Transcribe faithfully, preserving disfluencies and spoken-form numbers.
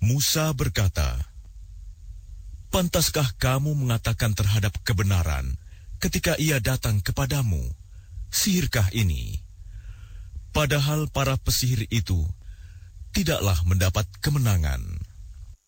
Musa berkata, "Pantaskah kamu mengatakan terhadap kebenaran ketika ia datang kepadamu, sihirkah ini?" Padahal para pesihir itu tidaklah mendapat kemenangan.